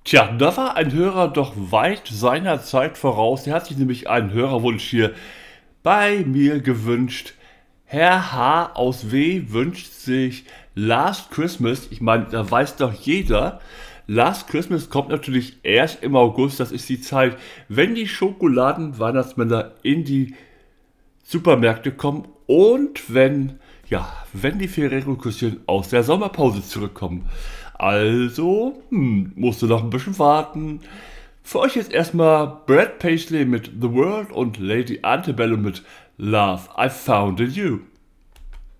Tja, da war ein Hörer doch weit seiner Zeit voraus. Er hat sich nämlich einen Hörerwunsch hier bei mir gewünscht. Herr H. aus W. wünscht sich Last Christmas. Ich meine, da weiß doch jeder, Last Christmas kommt natürlich erst im August. Das ist die Zeit, wenn die Schokoladen-Weihnachtsmänner in die Supermärkte kommen und wenn die Ferrero-Küsschen aus der Sommerpause zurückkommen. Also, musst du noch ein bisschen warten. Für euch jetzt erstmal Brad Paisley mit The World und Lady Antebellum mit Love I Found in You.